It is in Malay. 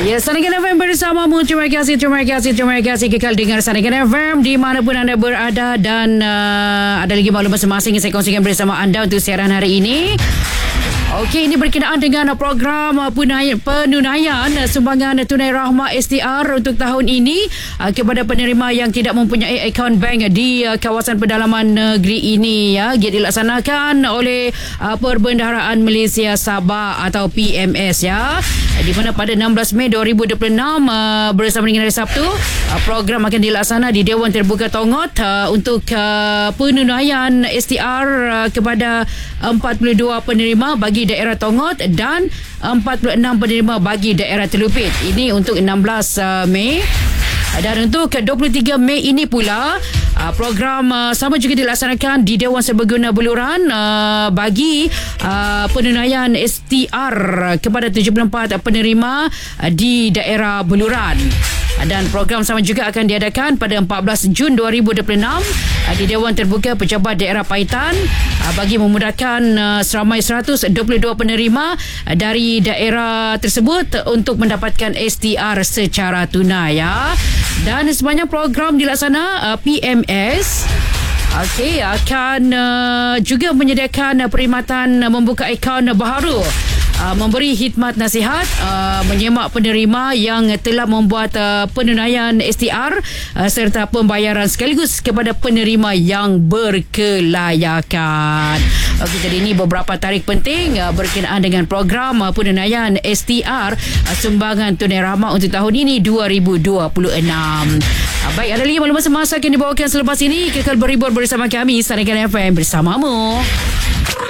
Ya, Sanagan FM bersamamu. Terima kasih kekal dengar Sanagan FM di manapun anda berada dan ada lagi maklumat masing-masing yang saya kongsikan bersama anda untuk siaran hari ini. Okey, ini berkenaan dengan program penunaian sumbangan tunai rahmah STR untuk tahun ini kepada penerima yang tidak mempunyai akaun bank di kawasan pedalaman negeri ini ya. Ia dilaksanakan oleh Perbendaharaan Malaysia Sabah atau PMS ya. Di mana pada 16 Mei 2026 bersama dengan hari Sabtu program akan dilaksana di Dewan Terbuka Tongot untuk penunaian STR kepada 42 penerima bagi daerah Tongot dan 46 penerima bagi daerah Telupit. Ini untuk 16 Mei. Dan untuk 23 Mei ini pula program sama juga dilaksanakan di Dewan Serbaguna Beluran bagi penunaian STR kepada 74 penerima di daerah Beluran. Dan program sama juga akan diadakan pada 14 Jun 2026 di Dewan Terbuka Pejabat Daerah Paitan bagi memudahkan seramai 122 penerima dari daerah tersebut untuk mendapatkan STR secara tunai ya. Dan sebanyak program dilaksana PMS akan juga menyediakan perkhidmatan membuka akaun baharu, memberi khidmat nasihat, menyemak penerima yang telah membuat penunaian STR serta pembayaran sekaligus kepada penerima yang berkelayakan. Okey, jadi ini beberapa tarikh penting berkenaan dengan program penunaian STR sumbangan tunai rahmah untuk tahun ini 2026. Baik, ada lagi maklumat semasa yang dibawakan selepas ini. Kekal berhibur bersama kami Sanagan FM bersamamu.